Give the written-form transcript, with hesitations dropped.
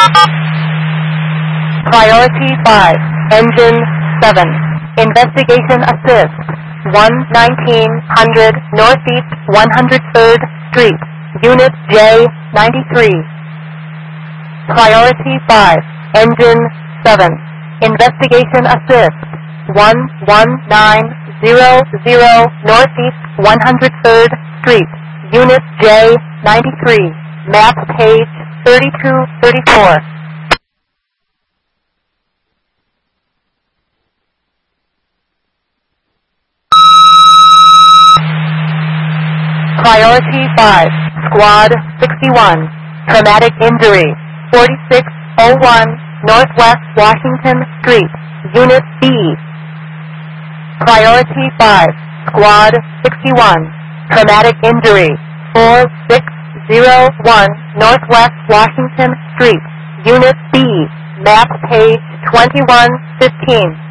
Priority 5, Engine 7. Investigation Assist, 1900 Northeast 103rd Street, Unit J93. Priority 5, Engine 7. Investigation Assist, 11900 Northeast 103rd Street, Unit J93. Map page 3234. Priority 5, Squad 61, Traumatic Injury, 4601 Northwest Washington Street, Unit B. Priority 5, Squad 61, Traumatic Injury, 4601 Northwest Washington Street, Unit B, map page 2115.